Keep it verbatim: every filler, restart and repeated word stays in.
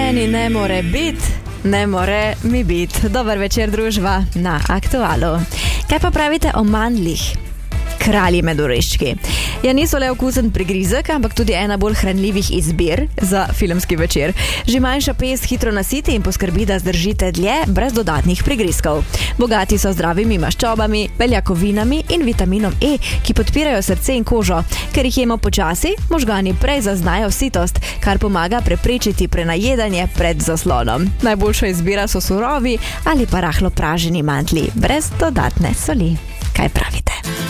meni ne more biti, ne more mi biti. Dober večer, družba na Aktualu. Kaj pa pravite o mandlih? Kralji med oreščki. Ja, niso le okusen prigrizek, ampak tudi ena bolj hranljivih izbir za filmski večer. Že manjša pest hitro nasiti in poskrbi, da zdržite dlje brez dodatnih prigrizkov. Bogati so zdravimi maščobami, beljakovinami in vitaminom E, ki podpirajo srce in kožo. Ker jih jemo počasi, možgani prej zaznajo sitost, kar pomaga preprečiti prenajedanje pred zaslonom. Najboljša izbira so surovi ali pa rahlo praženi mandlji, brez dodatne soli. Kaj pravite?